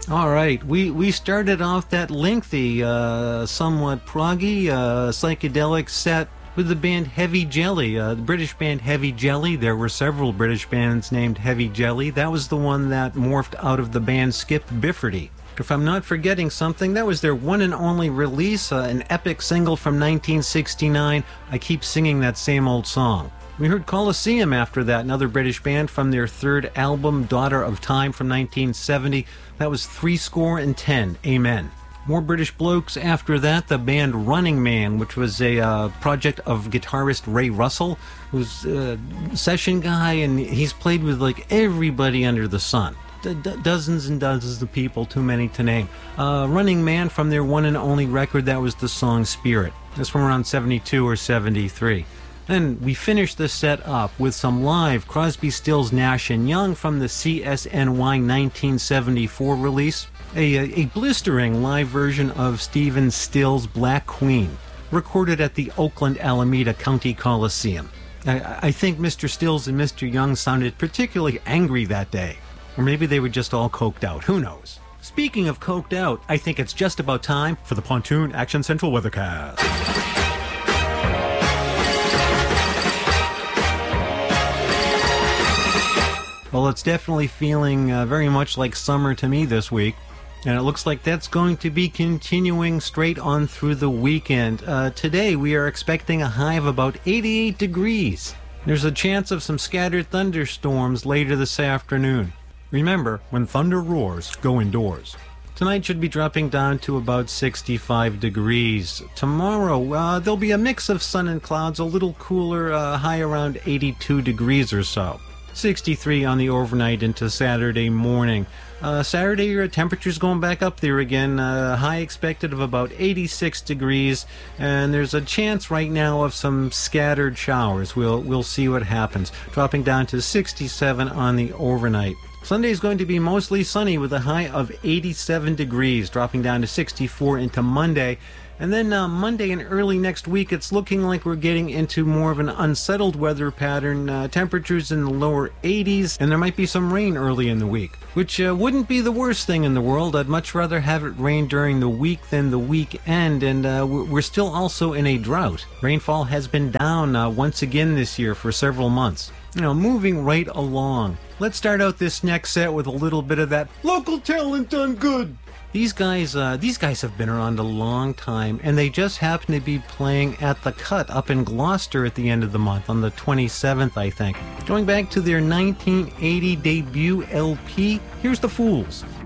All right, we started off that lengthy, somewhat proggy, psychedelic set with the band Heavy Jelly, the British band Heavy Jelly. There were several British bands named Heavy Jelly. That was the one that morphed out of the band Skip Bifferty. If I'm not forgetting something, that was their one and only release, an epic single from 1969, I Keep Singing That Same Old Song. We heard Colosseum after that, another British band from their third album, Daughter of Time from 1970. That was 10. Amen. More British blokes after that, the band Running Man, which was a project of guitarist Ray Russell, who's a session guy, and he's played with like everybody under the sun. Dozens and dozens of people, too many to name. Running Man from their one and only record, that was the song Spirit. That's from around 72 or 73. Then we finished the set up with some live Crosby, Stills, Nash & Young from the CSNY 1974 release, a blistering live version of Stephen Stills' Black Queen, recorded at the Oakland Alameda County Coliseum. I think Mr. Stills and Mr. Young sounded particularly angry that day. Or maybe they were just all coked out, who knows? Speaking of coked out, I think it's just about time for the Pontoon Action Central Weathercast. Well, it's definitely feeling very much like summer to me this week, and it looks like that's going to be continuing straight on through the weekend. Today, we are expecting a high of about 88 degrees. There's a chance of some scattered thunderstorms later this afternoon. Remember, when thunder roars, go indoors. Tonight should be dropping down to about 65 degrees. Tomorrow, there'll be a mix of sun and clouds, a little cooler, high around 82 degrees or so. 63 on the overnight into Saturday morning. Saturday, temperatures going back up there again. High expected of about 86 degrees, and there's a chance right now of some scattered showers. We'll see what happens. Dropping down to 67 on the overnight. Sunday is going to be mostly sunny with a high of 87 degrees, dropping down to 64 into Monday. And then Monday and early next week, it's looking like we're getting into more of an unsettled weather pattern. Temperatures in the lower 80s, and there might be some rain early in the week, which wouldn't be the worst thing in the world. I'd much rather have it rain during the week than the weekend, and we're still also in a drought. Rainfall has been down once again this year for several months. Moving right along. Let's start out this next set with a little bit of that local talent done good. These guys have been around a long time, and they just happen to be playing at the Cut up in Gloucester at the end of the month, on the 27th, I think. Going back to their 1980 debut LP, here's The Fools.